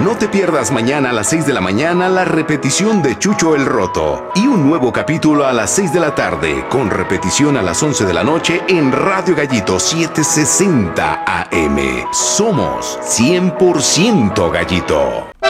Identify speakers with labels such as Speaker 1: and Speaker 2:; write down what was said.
Speaker 1: No te pierdas mañana a las 6 de la mañana la repetición de Chucho el Roto y un nuevo capítulo a las 6 de la tarde con repetición a las 11 de la noche en Radio Gallito 760 AM. Somos 100% Gallito.